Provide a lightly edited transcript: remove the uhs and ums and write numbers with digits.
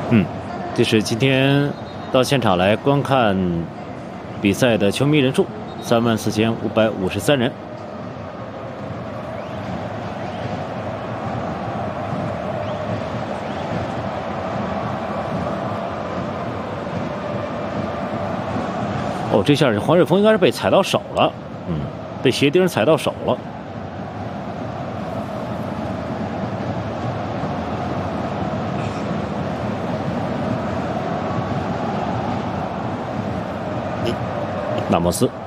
嗯，这是今天到现场来观看比赛的球迷人数34,553人。哦，这下黄瑞峰应该是被踩到手了，被鞋钉踩到手了。纳莫斯。